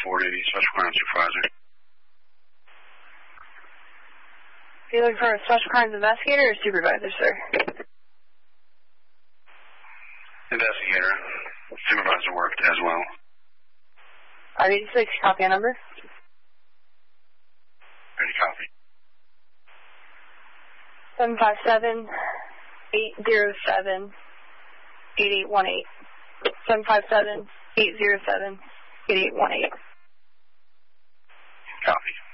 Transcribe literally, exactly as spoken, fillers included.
forty, Special Crimes Supervisor. Are you looking for a Special Crimes Investigator or Supervisor, sir? Investigator. Supervisor worked as well. R eighty-six, copy a number. Ready, copy. seven five seven, eight zero seven, eight eight one eight. seven five seven, eight zero seven, eight eight one eight. Copy.